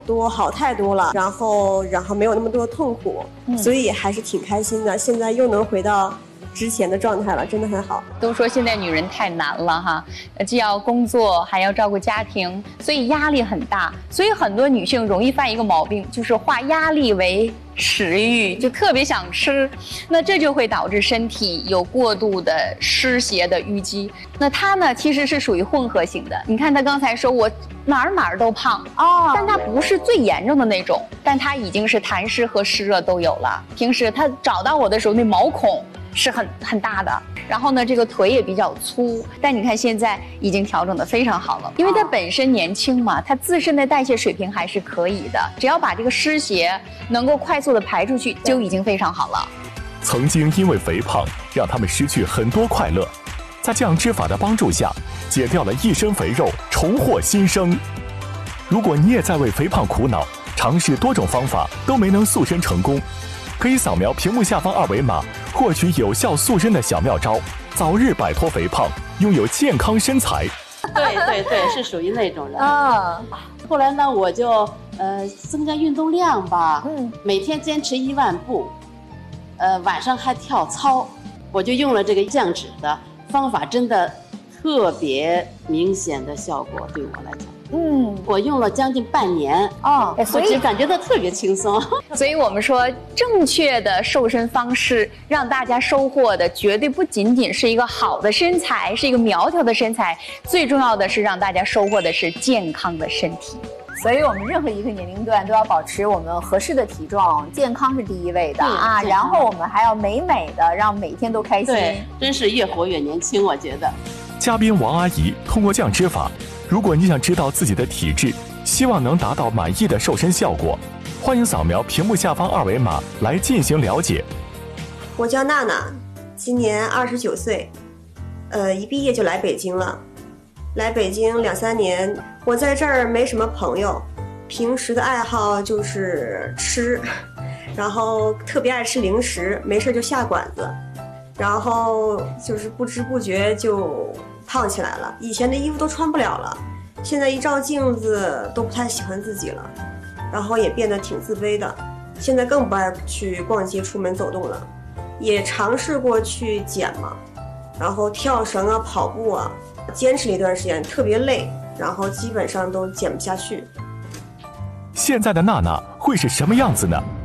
多好太多了，然后没有那么多痛苦，所以还是挺开心的。现在又能回到之前的状态了，真的很好。 都说现在女人太难了哈，既要工作还要照顾家庭，所以压力很大。所以很多女性容易犯一个毛病，就是化压力为食欲，就特别想吃，那这就会导致身体有过度的湿邪的淤积。那她呢，其实是属于混合型的。你看她刚才说我哪儿都胖哦，但她不是最严重的那种，但她已经是痰湿和湿热都有了。平时她找到我的时候，那毛孔是很大的，然后呢，这个腿也比较粗，但你看现在已经调整得非常好了，因为她本身年轻嘛，她自身的代谢水平还是可以的，只要把这个湿邪能够快速的排出去，就已经非常好了。 曾经因为肥胖让他们失去很多快乐，在降脂法的帮助下，减掉了一身肥肉，重获新生。如果你也在为肥胖苦恼，尝试多种方法都没能塑身成功，可以扫描屏幕下方二维码，获取有效塑身的小妙招，早日摆脱肥胖，拥有健康身材。 对，是属于那种人啊。后来呢，我就增加运动量吧，每天坚持1万步，晚上还跳操，我就用了这个降脂的方法，真的特别明显的效果，对我来讲。我用了将近半年所以感觉到特别轻松。 所以我们说，正确的瘦身方式让大家收获的绝对不仅仅是一个好的身材，是一个苗条的身材，最重要的是让大家收获的是健康的身体。 所以我们任何一个年龄段都要保持我们合适的体重，健康是第一位的啊，然后我们还要美的，让每天都开心。 对，真是越活越年轻，我觉得。 嘉宾王阿姨通过降脂法，如果你想知道自己的体质，希望能达到满意的瘦身效果，欢迎扫描屏幕下方二维码来进行了解。 我叫娜娜，今年29岁，一毕业就来北京了。来北京2、3年，我在这儿没什么朋友，平时的爱好就是吃，然后特别爱吃零食，没事就下馆子，然后就是不知不觉就胖起来了。以前的衣服都穿不了了，现在一照镜子都不太喜欢自己了，然后也变得挺自卑的。现在更不爱去逛街、出门走动了，也尝试过去减嘛，然后跳绳啊、跑步啊，坚持了一段时间，特别累，然后基本上都减不下去。 现在的娜娜会是什么样子呢？